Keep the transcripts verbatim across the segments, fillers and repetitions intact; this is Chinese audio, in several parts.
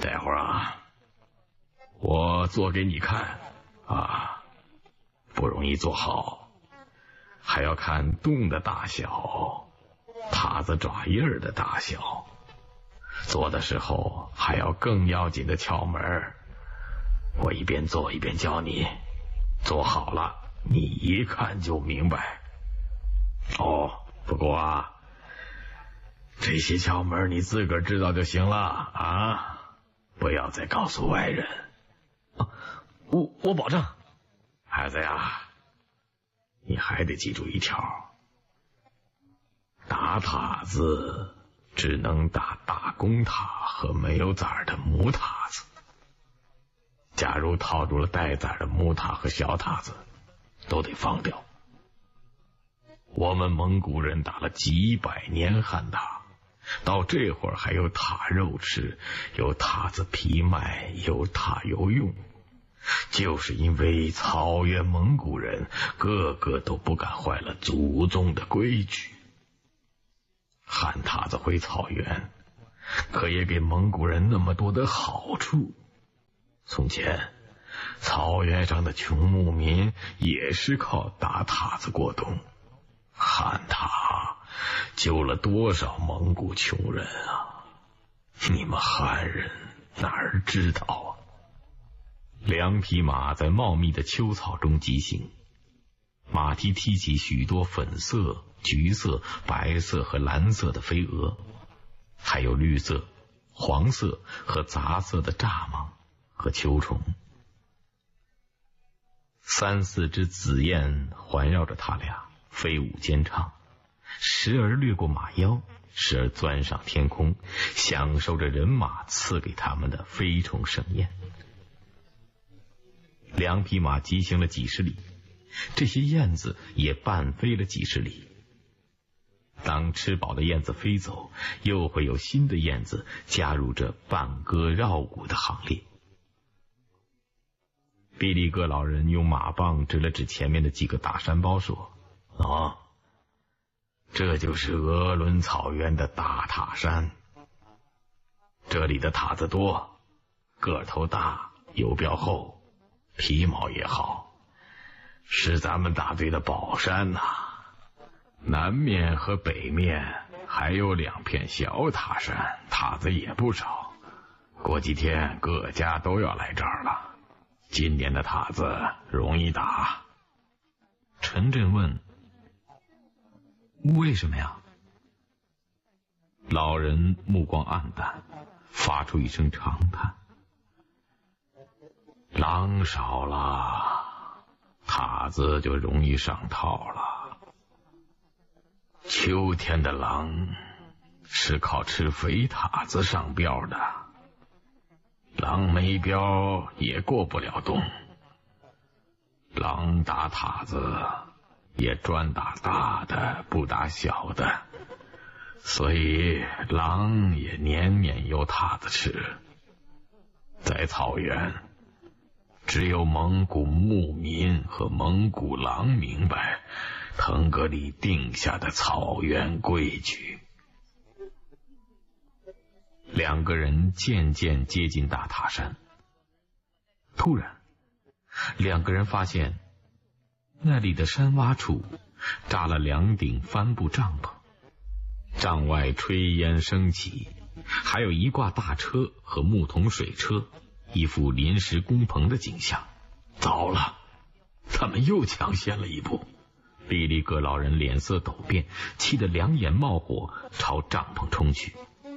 待会儿啊，我做给你看啊，不容易做好，还要看洞的大小，塔子爪印儿的大小，做的时候还要更要紧的窍门。我一边做一边教你，做好了你一看就明白。哦，不过啊，这些窍门你自个儿知道就行了啊，不要再告诉外人。 啊、我我保证。 孩子呀，你还得记住一条，打塔子只能打大公塔和没有崽儿的母塔子。假如套住了带崽的母塔和小塔子，都得放掉。我们蒙古人打了几百年汉塔，到这会儿还有塔肉吃，有塔子皮卖，有塔油用，就是因为草原蒙古人个个都不敢坏了祖宗的规矩。汉塔子回草原，可也给蒙古人那么多的好处。从前草原上的穷牧民也是靠打塔子过冬，汉塔救了多少蒙古穷人啊！你们汉人哪儿知道啊？两匹马在茂密的秋草中疾行，马蹄踢起许多粉色、橘色、白色和蓝色的飞蛾，还有绿色、黄色和杂色的蚱蜢和秋虫。三四只紫燕环绕着他俩飞舞间唱，时而掠过马腰，时而钻上天空，享受着人马赐给他们的飞虫盛宴。两匹马疾行了几十里，这些燕子也伴飞了几十里。当吃饱的燕子飞走，又会有新的燕子加入这伴歌绕舞的行列。比利哥老人用马棒指了指前面的几个大山包，说：哦，这就是鄂伦草原的大塔山。这里的塔子多，个头大，油标厚，皮毛也好，是咱们大队的宝山呐、啊。南面和北面还有两片小塔山，塔子也不少，过几天各家都要来这儿了。今年的塔子容易打。陈震问： 为什么呀？ 老人目光暗淡，发出一声长叹：狼少了，塔子就容易上套了。秋天的狼是靠吃肥塔子上标的，狼没标也过不了冬。狼打塔子也专打大的，不打小的，所以狼也年年有塔子吃。在草原，只有蒙古牧民和蒙古狼明白腾格里定下的草原规矩。两个人渐渐接近大塔山，突然两个人发现那里的山洼处扎了两顶帆布帐篷，帐外炊烟升起，还有一挂大车和木桶水车，一副临时工棚的景象。糟了，他们又抢先了一步。比利格老人脸色陡变，气得两眼冒火，朝帐篷冲去。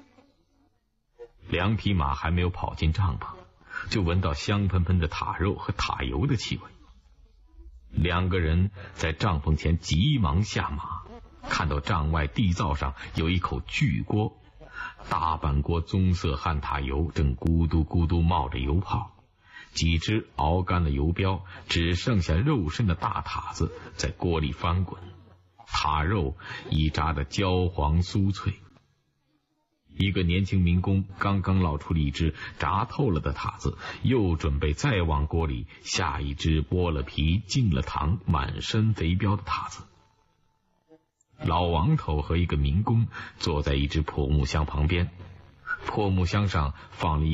两匹马还没有跑进帐篷，就闻到香喷喷的塔肉和塔油的气味。两个人在帐篷前急忙下马，看到帐外地灶上有一口巨锅，大半锅棕色汉塔油正咕嘟咕嘟冒着油泡，几只熬干了油标，只剩下肉身的大塔子在锅里翻滚，塔肉已炸得焦黄酥脆。一个年轻民工刚刚捞出了一只炸透了的塔子，又准备再往锅里下一只剥了皮、进了糖、满身肥膘的塔子。老王头和一个民工坐在一只破木箱旁边，破木箱上放了一